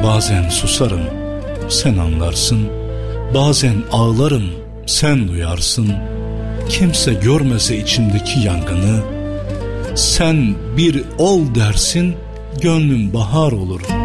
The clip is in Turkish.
Bazen susarım, sen anlarsın. Bazen ağlarım, sen duyarsın. Kimse görmese içimdeki yangını, sen bir ol dersin, gönlüm bahar olur.